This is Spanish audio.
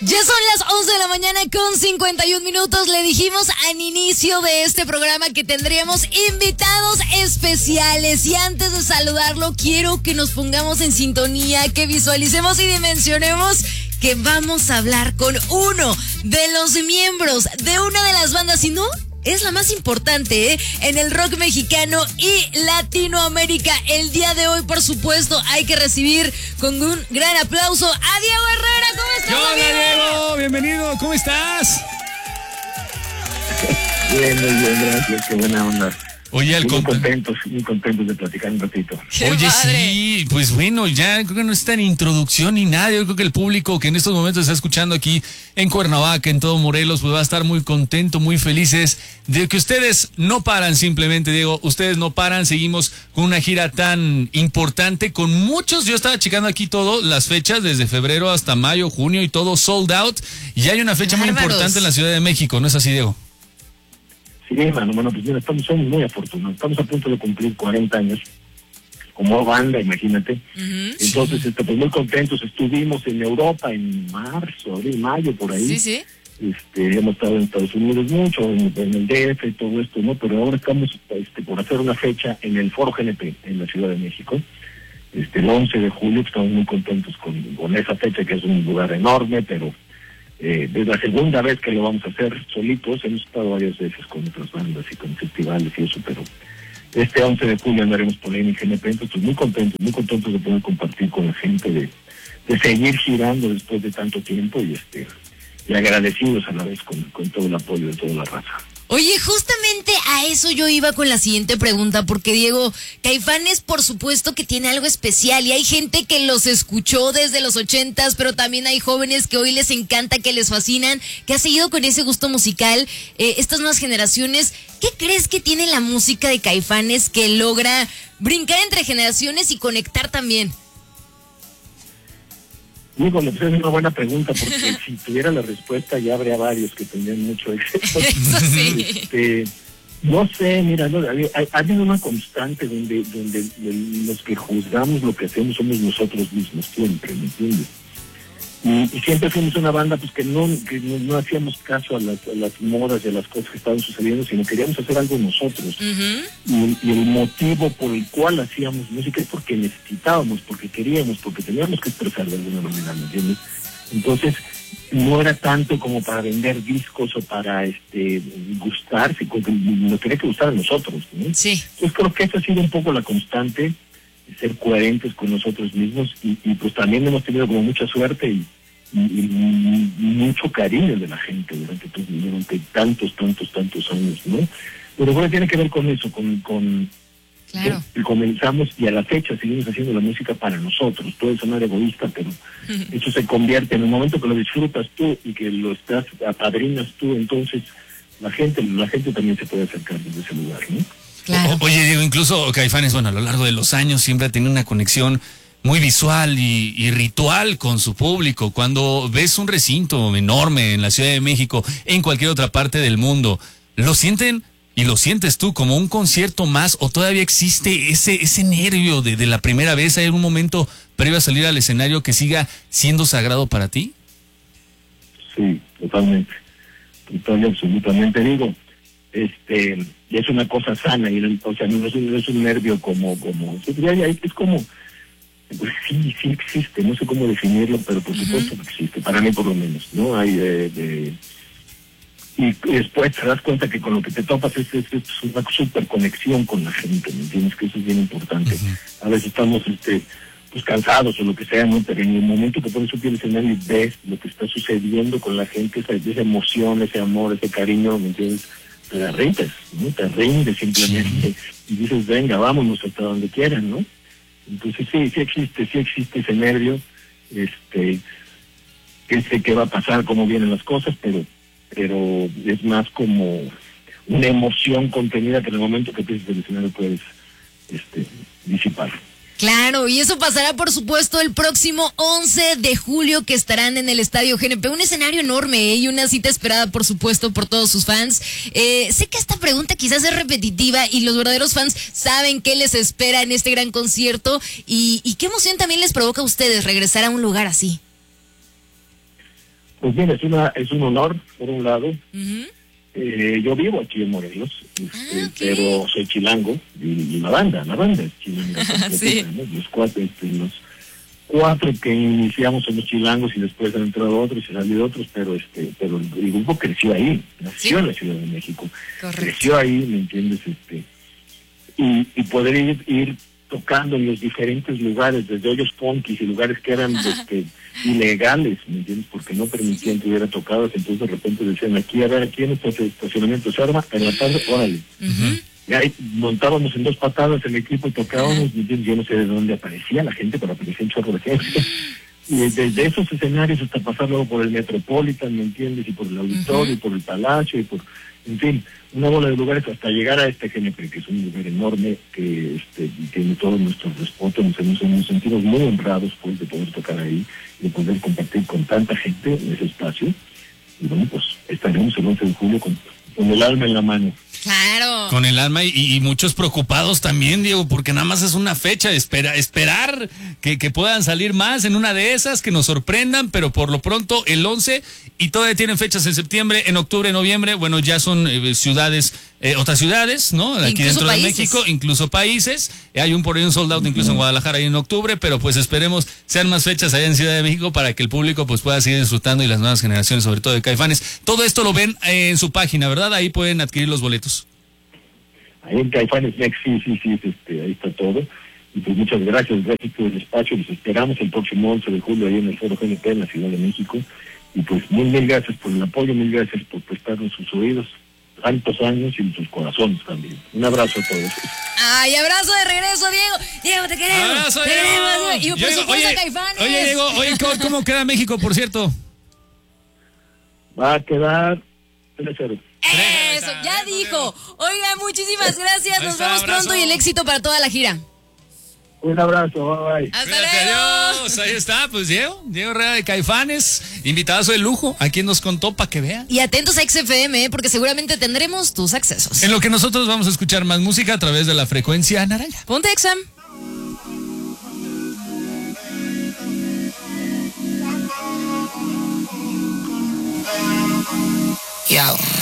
Ya son las 11 de la mañana con 51 minutos. Le dijimos al inicio de este programa que tendríamos invitados especiales. Y antes de saludarlo, quiero que nos pongamos en sintonía, que visualicemos y dimensionemos que vamos a hablar con uno de los miembros de una de las bandas, si no, es la más importante, en el rock mexicano y Latinoamérica. El día de hoy, por supuesto, hay que recibir con un gran aplauso a Diego Herrera. ¿Cómo estás, Hola, Diego, bienvenido, ¿cómo estás? Bien, muy bien, gracias, qué buena onda. Oye, muy contentos de platicar un ratito. Oye, sí, pues bueno, ya creo que no está en introducción ni nada. Yo creo que el público que en estos momentos está escuchando aquí en Cuernavaca, en todo Morelos, pues va a estar muy contento, muy felices de que ustedes no paran simplemente, Diego. Ustedes no paran, seguimos con una gira tan importante, con muchos. Yo estaba checando aquí todo, las fechas desde febrero hasta mayo, junio y todo sold out. Y hay una fecha muy importante en la Ciudad de México, ¿no es así, Diego? Sí, hermano, bueno, pues mira, somos muy afortunados. Estamos a punto de cumplir 40 años como banda, imagínate. Entonces, pues muy contentos. Estuvimos en Europa en marzo, abril, mayo, por ahí. Sí. Hemos estado en Estados Unidos mucho, en el DF y todo esto, ¿no? Pero ahora estamos por hacer una fecha en el Foro GNP, en la Ciudad de México. El 11 de julio, estamos muy contentos con esa fecha, que es un lugar enorme, pero... es la segunda vez que lo vamos a hacer solitos. Hemos estado varias veces con otras bandas y con festivales y eso, pero este 11 de julio andaremos por ahí en el GNP. Entonces muy contentos de poder compartir con la gente, de seguir girando después de tanto tiempo y agradecidos a la vez con todo el apoyo de toda la raza. Oye, justamente a eso yo iba con la siguiente pregunta, porque Diego, Caifanes por supuesto que tiene algo especial y hay gente que los escuchó desde los 80s, pero también hay jóvenes que hoy les encanta, que les fascinan, que ha seguido con ese gusto musical, estas nuevas generaciones. ¿Qué crees que tiene la música de Caifanes que logra brincar entre generaciones y conectar también? Híjole, pues es una buena pregunta, porque si tuviera la respuesta ya habría varios que tendrían mucho éxito. Eso sí. No sé, mira, hay habido una constante donde los que juzgamos lo que hacemos somos nosotros mismos, siempre, ¿me entiendes? Y siempre fuimos una banda pues que no hacíamos caso a las modas y a las cosas que estaban sucediendo, sino queríamos hacer algo nosotros. Y el motivo por el cual hacíamos música es porque necesitábamos, porque queríamos, porque teníamos que expresar de alguna manera, ¿me entiendes? Entonces, no era tanto como para vender discos o para gustar, nos tenía que gustar a nosotros, ¿no? Sí. Entonces creo que esa ha sido un poco la constante, ser coherentes con nosotros mismos y pues también hemos tenido como mucha suerte y mucho cariño de la gente durante tantos años, ¿no? Pero bueno, tiene que ver con eso, Claro. Comenzamos y a la fecha seguimos haciendo la música para nosotros. Puede sonar egoísta, pero eso se convierte en el momento que lo disfrutas tú y que lo apadrinas tú, entonces la gente también se puede acercar desde ese lugar, ¿no? Claro. Oye, Diego, incluso Caifanes, bueno, a lo largo de los años siempre ha tenido una conexión muy visual y ritual con su público. Cuando ves un recinto enorme en la Ciudad de México, en cualquier otra parte del mundo, ¿lo sienten y lo sientes tú como un concierto más o todavía existe ese nervio de la primera vez? ¿Hay algún momento previo a salir al escenario que siga siendo sagrado para ti? Sí, totalmente, absolutamente. Digo, es una cosa sana, o sea, no es un nervio como es como, pues sí existe, no sé cómo definirlo, pero por supuesto que existe, para mí por lo menos, ¿no? Hay y después te das cuenta que con lo que te topas es una super conexión con la gente, ¿me entiendes? Que eso es bien importante. A veces estamos pues cansados o lo que sea, ¿no? Pero en el momento que pones un pie en el escenario y ves lo que está sucediendo con la gente, esa emoción, ese amor, ese cariño, ¿me entiendes? Te derrites, ¿no? Te rindes simplemente y dices, venga, vámonos hasta donde quieran, ¿no? Entonces sí existe ese nervio, que sé qué va a pasar, cómo vienen las cosas, pero es más como una emoción contenida que en el momento que piensas el escenario puedes disipar. Claro, y eso pasará por supuesto el próximo 11 de julio que estarán en el Estadio GNP, un escenario enorme y una cita esperada por supuesto por todos sus fans. Sé que esta pregunta quizás es repetitiva y los verdaderos fans saben qué les espera en este gran concierto y qué emoción también les provoca a ustedes regresar a un lugar así. Pues bien, es un honor, por un lado. Ujú. Yo vivo aquí en Morelos, Ok. pero soy chilango y la banda es chilanga. Sí. ¿No? Los cuatro que iniciamos somos chilangos y después han entrado otros y salido otros, pero el grupo creció ahí, nació en la Ciudad de México, Correcto. creció ahí, ¿me entiendes? Y poder ir tocando en los diferentes lugares, desde hoyos punkis y lugares que eran ilegales, ¿me entiendes? Porque no permitían que hubiera tocadas, entonces de repente decían, aquí en este estacionamiento se arma, en la tarde, órale. Ujú. Y ahí montábamos en 2 patadas el equipo y tocábamos, ¿me entiendes? Yo no sé de dónde aparecía la gente, pero aparecía un chorro de gente. Y desde esos escenarios hasta pasar luego por el Metropolitan, ¿me entiendes? Y por el Auditorio, y por el Palacio, y por, en fin, una bola de lugares hasta llegar a este GNP, que es un lugar enorme, que tiene todos nuestros respetos, nos sentimos muy honrados pues de poder tocar ahí, de poder compartir con tanta gente en ese espacio. Y bueno, pues estaremos el 11 de julio con el alma en la mano. Claro. Con el alma y muchos preocupados también, Diego, porque nada más es una fecha, esperar que puedan salir más en una de esas, que nos sorprendan, pero por lo pronto el 11 y todavía tienen fechas en septiembre, en octubre, en noviembre, bueno, ya son ciudades, otras ciudades, ¿no? Aquí Incluso dentro países. de México, incluso países, hay por ahí un sold out incluso en Guadalajara y en octubre, pero pues esperemos sean más fechas allá en Ciudad de México para que el público pues pueda seguir disfrutando y las nuevas generaciones, sobre todo de Caifanes. Todo esto lo ven en su página, ¿verdad? Ahí pueden adquirir los boletos. Ahí en Caifanes Next, sí, ahí está todo. Y pues muchas gracias por el espacio, los esperamos el próximo 11 de julio ahí en el Foro GNP en la Ciudad de México. Y pues mil gracias por el apoyo, mil gracias por prestarnos sus oídos, tantos años y sus corazones también. Un abrazo a todos. Ay, abrazo de regreso, Diego. Diego, te queremos. ¡Abrazo, te Diego! queremos, Diego. Y por Diego, supuesto a Caifanes. Oye, Diego, ¿cómo queda México, por cierto? Va a quedar 3-0. Eso, ya dijo. Oiga, muchísimas gracias. Ahí Nos está, vemos abrazo. pronto y el éxito para toda la gira. Un abrazo, bye. Hasta Cuídate, luego. adiós. Ahí está, pues Diego Herrera de Caifanes, invitadazo de lujo, a quien nos contó para que vean. Y atentos a XFM, porque seguramente tendremos tus accesos. En lo que nosotros vamos a escuchar más música a través de la frecuencia naranja. Ponte exam. Yo.